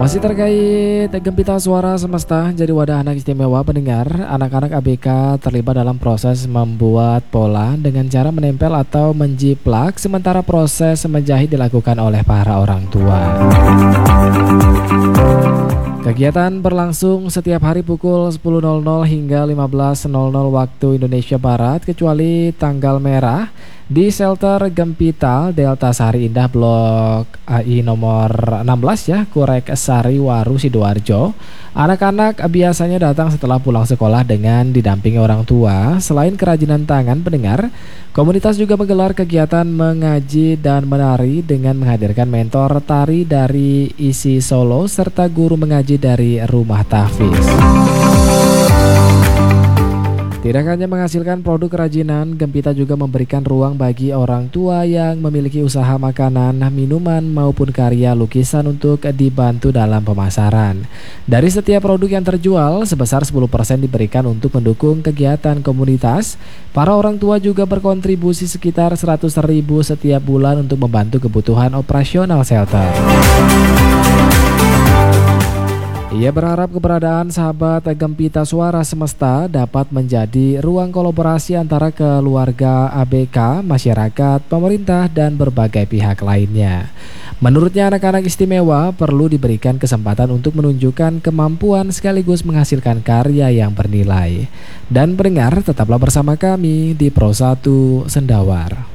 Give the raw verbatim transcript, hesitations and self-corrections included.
Masih terkait Gempita Suara Semesta jadi wadah anak istimewa pendengar, anak-anak A B K terlibat dalam proses membuat pola dengan cara menempel atau menjiplak, sementara proses menjahit dilakukan oleh para orang tua. Kegiatan berlangsung setiap hari pukul sepuluh nol nol hingga lima belas nol nol waktu Indonesia Barat, kecuali tanggal merah di shelter Gempita Delta Sari Indah Blok A I nomor enam belas ya, Kurek Sari Waru Sidoarjo. Anak-anak biasanya datang setelah pulang sekolah dengan didampingi orang tua. Selain kerajinan tangan pendengar, komunitas juga menggelar kegiatan mengaji dan menari dengan menghadirkan mentor tari dari Isi Solo serta guru mengaji dari Rumah Tahfiz. Tidak hanya menghasilkan produk kerajinan, Gempita juga memberikan ruang bagi orang tua yang memiliki usaha makanan, minuman, maupun karya lukisan untuk dibantu dalam pemasaran. Dari setiap produk yang terjual, sebesar sepuluh persen diberikan untuk mendukung kegiatan komunitas. Para orang tua juga berkontribusi sekitar seratus ribu setiap bulan untuk membantu kebutuhan operasional shelter. Ia berharap keberadaan sahabat Gempita Suara Semesta dapat menjadi ruang kolaborasi antara keluarga A B K, masyarakat, pemerintah, dan berbagai pihak lainnya. Menurutnya, anak-anak istimewa perlu diberikan kesempatan untuk menunjukkan kemampuan sekaligus menghasilkan karya yang bernilai. Dan pendengar, tetaplah bersama kami di Pro satu Sendawar.